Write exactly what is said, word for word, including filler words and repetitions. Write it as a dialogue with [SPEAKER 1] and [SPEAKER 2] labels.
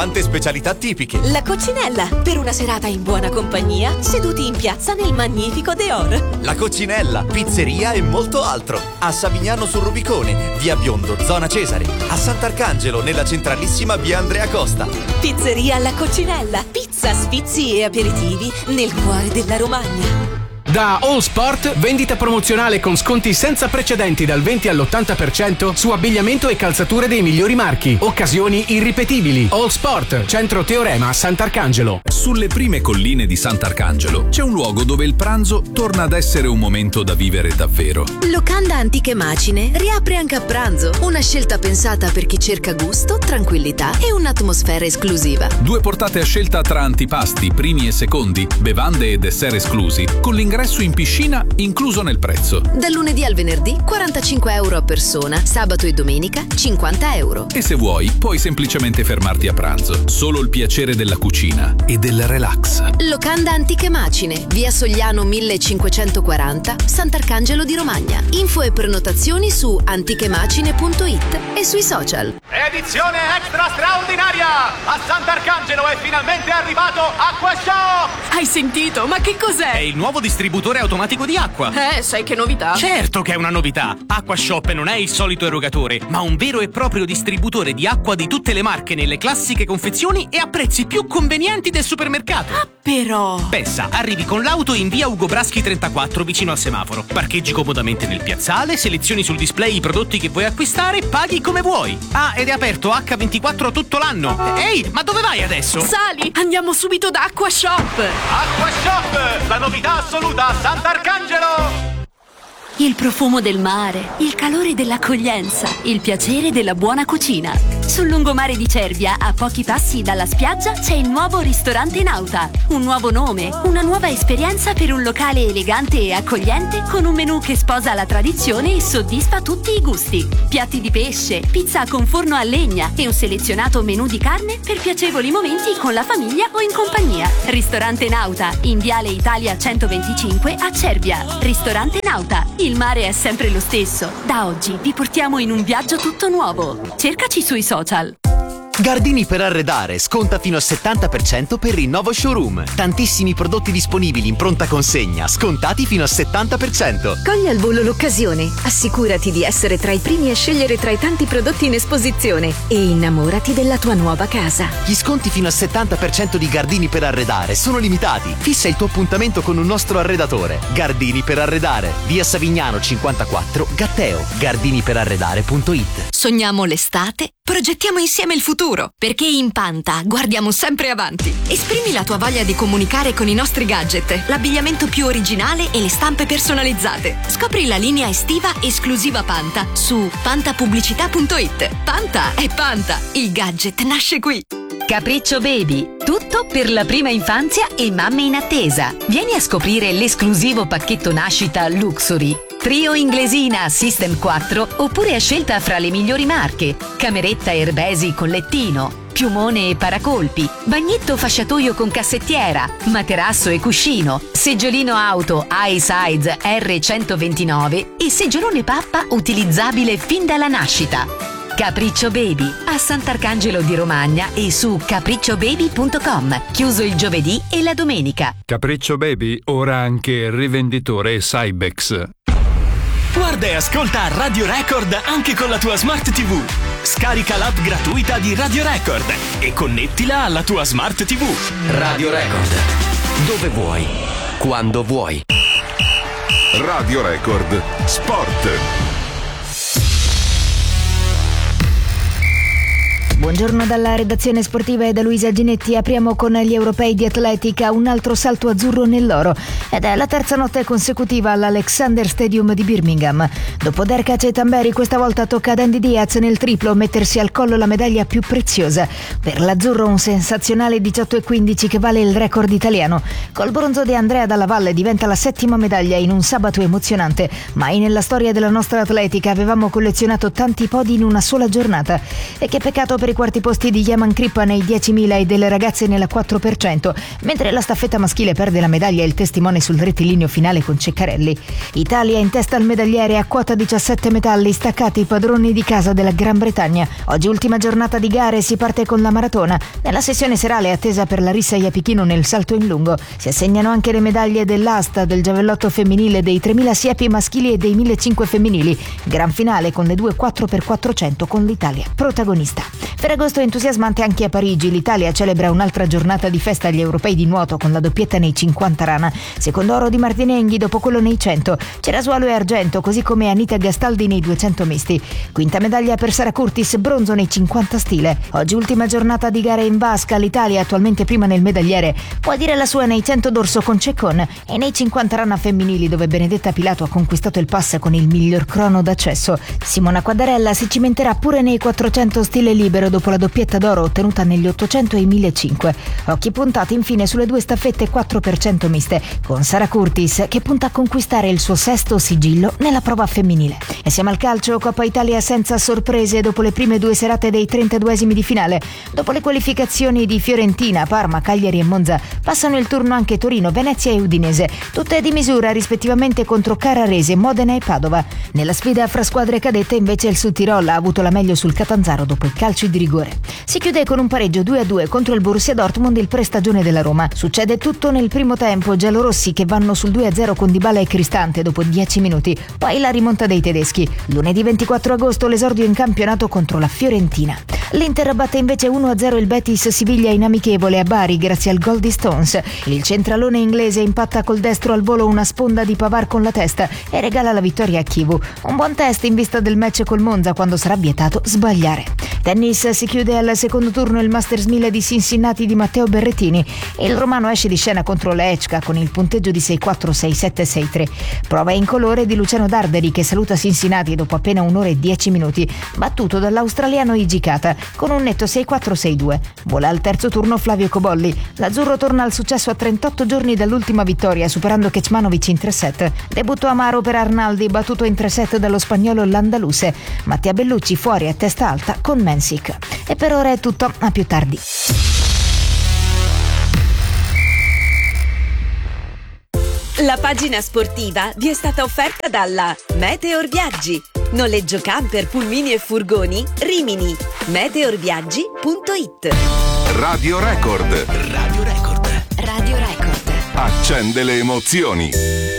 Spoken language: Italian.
[SPEAKER 1] Tante specialità tipiche.
[SPEAKER 2] La Coccinella, per una serata in buona compagnia, seduti in piazza nel magnifico Deor.
[SPEAKER 1] La Coccinella, pizzeria e molto altro. A Savignano sul Rubicone, via Biondo, zona Cesare. A Sant'Arcangelo, nella centralissima via Andrea Costa.
[SPEAKER 2] Pizzeria La Coccinella, pizza, sfizi e aperitivi nel cuore della Romagna.
[SPEAKER 3] Da All Sport, vendita promozionale con sconti senza precedenti dal venti all'ottanta per cento su abbigliamento e calzature dei migliori marchi. Occasioni irripetibili. All Sport, centro Teorema a Sant'Arcangelo.
[SPEAKER 4] Sulle prime colline di Sant'Arcangelo c'è un luogo dove il pranzo torna ad essere un momento da vivere davvero.
[SPEAKER 5] Locanda Antiche Macine riapre anche a pranzo. Una scelta pensata per chi cerca gusto, tranquillità e un'atmosfera esclusiva.
[SPEAKER 4] Due portate a scelta tra antipasti, primi e secondi, bevande e dessert esclusi, con l'ingresso in piscina incluso nel prezzo.
[SPEAKER 5] Dal lunedì al venerdì quarantacinque euro a persona, sabato e domenica cinquanta euro.
[SPEAKER 4] E se vuoi puoi semplicemente fermarti a pranzo. Solo il piacere della cucina e del relax.
[SPEAKER 5] Locanda Antiche Macine, via Sogliano millecinquecentoquaranta, Sant'Arcangelo di Romagna. Info e prenotazioni su antichemacine punto it e sui social.
[SPEAKER 6] Edizione extra straordinaria! A Sant'Arcangelo è finalmente arrivato AcquaShop!
[SPEAKER 7] Hai sentito? Ma che cos'è?
[SPEAKER 6] È il nuovo distributore automatico di acqua.
[SPEAKER 7] Eh, sai che novità?
[SPEAKER 6] Certo che è una novità! AcquaShop non è il solito erogatore, ma un vero e proprio distributore di acqua di tutte le marche nelle classiche confezioni e a prezzi più convenienti del supermercato.
[SPEAKER 7] Ah, però...
[SPEAKER 6] Pensa, arrivi con l'auto in via Ugo Braschi trentaquattro vicino al semaforo, parcheggi comodamente nel piazzale, selezioni sul display i prodotti che vuoi acquistare, paghi come vuoi. Ah, ed è aperto acca ventiquattro tutto l'anno. Ehi, ma dove vai adesso?
[SPEAKER 7] Sali, andiamo subito da AcquaShop.
[SPEAKER 6] AcquaShop, la novità assoluta a Sant'Arcangelo.
[SPEAKER 8] Il profumo del mare, il calore dell'accoglienza, il piacere della buona cucina. Sul lungomare di Cervia, a pochi passi dalla spiaggia, c'è il nuovo ristorante Nauta. Un nuovo nome, una nuova esperienza per un locale elegante e accogliente con un menù che sposa la tradizione e soddisfa tutti i gusti. Piatti di pesce, pizza con forno a legna e un selezionato menù di carne per piacevoli momenti con la famiglia o in compagnia. Ristorante Nauta, in Viale Italia centoventicinque a Cervia. Ristorante Nauta. Il mare è sempre lo stesso. Da oggi vi portiamo in un viaggio tutto nuovo. Cercaci sui social.
[SPEAKER 9] Gardini per arredare, sconta fino al settanta per cento per il nuovo showroom. Tantissimi prodotti disponibili in pronta consegna, scontati fino al settanta per cento.
[SPEAKER 10] Cogli al volo l'occasione, assicurati di essere tra i primi a scegliere tra i tanti prodotti in esposizione e innamorati della tua nuova casa.
[SPEAKER 9] Gli sconti fino al settanta per cento di Gardini per arredare sono limitati. Fissa il tuo appuntamento con un nostro arredatore. Gardini per arredare, via Savignano cinquantaquattro, Gatteo. gardini per arredare punto it.
[SPEAKER 5] Sogniamo l'estate? Progettiamo insieme il futuro, perché in Panta guardiamo sempre avanti. Esprimi la tua voglia di comunicare con i nostri gadget, l'abbigliamento più originale e le stampe personalizzate. Scopri la linea estiva esclusiva Panta su pantapubblicità punto it. Panta è Panta, il gadget nasce qui.
[SPEAKER 11] Capriccio Baby, tutto per la prima infanzia e mamme in attesa. Vieni a scoprire l'esclusivo pacchetto nascita Luxury. Trio inglesina System quattro oppure a scelta fra le migliori marche. Cameretta Erbesi con lettino, piumone e paracolpi, bagnetto fasciatoio con cassettiera, materasso e cuscino, seggiolino auto iSize erre centoventinove e seggiolone pappa utilizzabile fin dalla nascita. Capriccio Baby a Sant'Arcangelo di Romagna e su capriccio baby punto com, chiuso il giovedì e la domenica.
[SPEAKER 12] Capriccio Baby ora anche rivenditore Cybex.
[SPEAKER 13] Guarda e ascolta Radio Record anche con la tua Smart tivù. Scarica l'app gratuita di Radio Record e connettila alla tua Smart tivù.
[SPEAKER 14] Radio Record, dove vuoi, quando vuoi.
[SPEAKER 15] Radio Record Sport.
[SPEAKER 16] Buongiorno dalla redazione sportiva e da Luisa Ginetti. Apriamo con gli europei di atletica, un altro salto azzurro nell'oro ed è la terza notte consecutiva all'Alexander Stadium di Birmingham. Dopo Derkac e Tamberi, questa volta tocca ad Andy Diaz nel triplo mettersi al collo la medaglia più preziosa. Per l'azzurro un sensazionale diciotto e quindici che vale il record italiano. Col bronzo di Andrea Dalla Valle diventa la settima medaglia in un sabato emozionante. Mai nella storia della nostra atletica avevamo collezionato tanti podi in una sola giornata. E che peccato per i quarti posti di Yaman Crippa nei diecimila e delle ragazze nella quattro per cento, mentre la staffetta maschile perde la medaglia e il testimone sul rettilineo finale con Ceccarelli. Italia in testa al medagliere a quota diciassette metalli, staccati i padroni di casa della Gran Bretagna. Oggi ultima giornata di gare, si parte con la maratona. Nella sessione serale attesa per Larissa Iapichino nel salto in lungo. Si assegnano anche le medaglie dell'asta, del giavellotto femminile, dei tremila siepi maschili e dei millecinquecento femminili. Gran finale con le due quattro per quattrocento con l'Italia protagonista. Ferragosto è entusiasmante anche a Parigi. L'Italia celebra un'altra giornata di festa agli europei di nuoto con la doppietta nei cinquanta rana. Secondo oro di Martinenghi dopo quello nei cento. Cerasualo e argento, così come Anita Gastaldi nei duecento misti. Quinta medaglia per Sara Curtis, bronzo nei cinquanta stile. Oggi ultima giornata di gare in vasca. L'Italia, attualmente prima nel medagliere, può dire la sua nei cento d'orso con Ceccon e nei cinquanta rana femminili, dove Benedetta Pilato ha conquistato il pass con il miglior crono d'accesso. Simona Quadarella si cimenterà pure nei quattrocento stile libero dopo la doppietta d'oro ottenuta negli ottocento e i millecinquecento. Occhi puntati infine sulle due staffette quattro per cento miste, con Sara Curtis che punta a conquistare il suo sesto sigillo nella prova femminile. E siamo al calcio, Coppa Italia senza sorprese dopo le prime due serate dei trentaduesimi di finale. Dopo le qualificazioni di Fiorentina, Parma, Cagliari e Monza, passano il turno anche Torino, Venezia e Udinese, tutte di misura rispettivamente contro Carrarese, Modena e Padova. Nella sfida fra squadre cadette invece il Südtirol ha avuto la meglio sul Catanzaro dopo i calci di rigore. Si chiude con un pareggio due a due contro il Borussia Dortmund, il prestagione della Roma. Succede tutto nel primo tempo, giallorossi che vanno sul due a zero con Dybala e Cristante dopo dieci minuti, poi la rimonta dei tedeschi. Lunedì ventiquattro agosto l'esordio in campionato contro la Fiorentina. L'Inter batte invece uno a zero il Betis Siviglia in amichevole a Bari grazie al gol di Stones. Il centralone inglese impatta col destro al volo una sponda di Pavard con la testa e regala la vittoria a Chivu. Un buon test in vista del match col Monza, quando sarà vietato sbagliare. Tennis, si chiude al secondo turno il Masters mille di Cincinnati di Matteo Berrettini. Il romano esce di scena contro Lechka con il punteggio di sei quattro, sei sette, sei tre. Prova in colore di Luciano Darderi che saluta Cincinnati dopo appena un'ora e dieci minuti, battuto dall'australiano Hijikata con un netto sei quattro, sei due. Vola al terzo turno Flavio Cobolli. L'azzurro torna al successo a trentotto giorni dall'ultima vittoria, superando Kecmanovic in tre set. Debutto amaro per Arnaldi, battuto in tre set dallo spagnolo Landaluse. Mattia Bellucci fuori a testa alta con Mensik. E per ora è tutto, a più tardi.
[SPEAKER 2] La pagina sportiva vi è stata offerta dalla Meteor Viaggi. Noleggio camper, pulmini e furgoni, Rimini. meteorviaggi punto it.
[SPEAKER 15] Radio Record.
[SPEAKER 5] Radio Record. Radio Record.
[SPEAKER 15] Accende le emozioni.